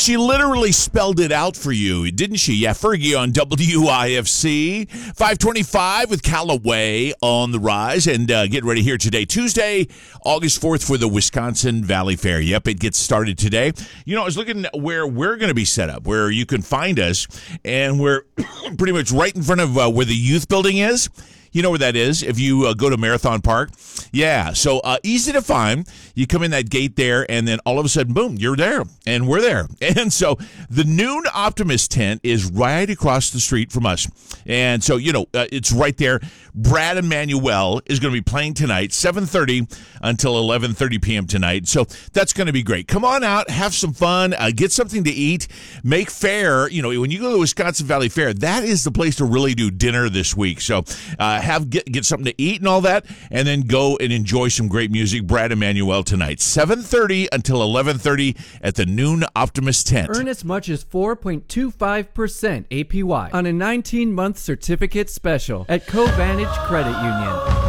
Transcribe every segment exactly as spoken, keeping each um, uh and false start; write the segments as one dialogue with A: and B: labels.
A: She literally spelled it out for you, didn't she? Yeah, Fergie on W I F C. five twenty-five with Callaway on the rise. And uh, get ready here today, Tuesday, August fourth for the Wisconsin Valley Fair. Yep, it gets started today. You know, I was looking at where we're going to be set up, where you can find us, and we're pretty much right in front of uh, where the youth building is. You know where that is if you uh, go to Marathon Park. Yeah, so uh, easy to find. You come in that gate there, and then all of a sudden, boom, you're there, and we're there. And so the Noon Optimist tent is right across the street from us. And so, you know, uh, it's right there. Brad Emanuel is going to be playing tonight, seven thirty until eleven thirty p.m. tonight. So that's going to be great. Come on out, have some fun, uh, get something to eat, make fair. You know, when you go to the Wisconsin Valley Fair, that is the place to really do dinner this week. So uh, have get, get something to eat and all that, and then go and enjoy some great music. Brad Emanuel tonight, seven thirty until eleven thirty at the Noon Optimist tent.
B: Earn as much as four point two five percent A P Y on a nineteen-month certificate special at Covantage Credit Union.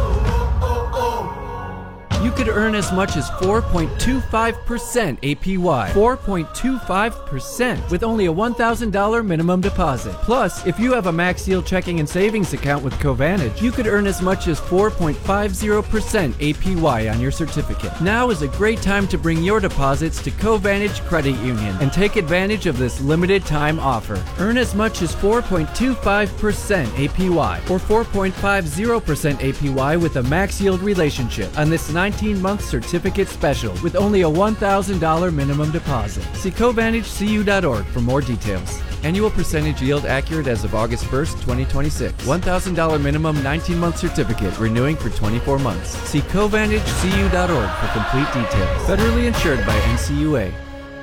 B: You could earn as much as four point two five percent A P Y. four point two five percent with only a one thousand dollars minimum deposit. Plus, if you have a Max Yield checking and savings account with Covantage, you could earn as much as four point five zero percent A P Y on your certificate. Now is a great time to bring your deposits to Covantage Credit Union and take advantage of this limited time offer. Earn as much as four point two five percent A P Y or four point five zero percent A P Y with a Max Yield relationship on this nineteen-month certificate special with only a one thousand dollars minimum deposit. See Covantage C U dot org for more details. Annual percentage yield accurate as of August first, twenty twenty-six. one thousand dollars minimum nineteen-month certificate renewing for twenty-four months. See Covantage C U dot org for complete details. Federally insured by N C U A.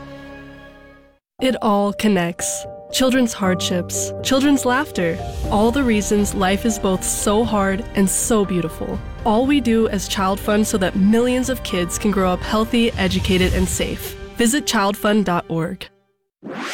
C: It all connects. Children's hardships, children's laughter, all the reasons life is both so hard and so beautiful. All we do as Child Fund so that millions of kids can grow up healthy, educated, and safe. Visit child fund dot org.